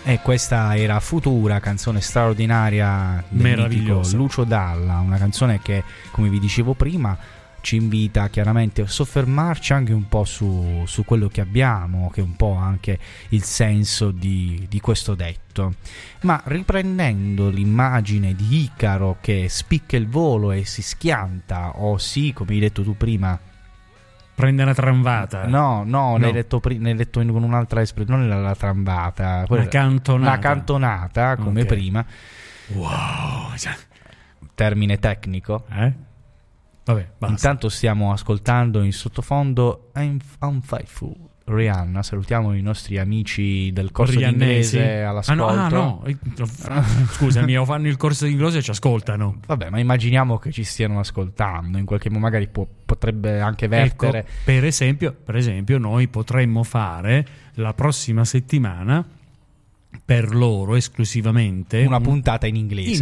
E questa era Futura, canzone straordinaria del meravigliosa mitico Lucio Dalla, una canzone che, come vi dicevo prima, ci invita chiaramente a soffermarci anche un po' su quello che abbiamo, che è un po' anche il senso di questo detto. Ma riprendendo l'immagine di Icaro che spicca il volo e si schianta, o sì, come hai detto tu prima, prende una tramvata. No, l'hai detto con un'altra espressione, non la tramvata, una cantonata. Una cantonata, come prima. Wow, termine tecnico. Vabbè, basta. Intanto stiamo ascoltando in sottofondo Unfaithful, Rihanna. Salutiamo i nostri amici del corso di inglese all'ascolto. Scusami, fanno il corso di inglese e ci ascoltano. Vabbè, ma immaginiamo che ci stiano ascoltando. In qualche modo magari potrebbe anche vertere. Ecco, per esempio, noi potremmo fare la prossima settimana per loro esclusivamente una puntata in inglese.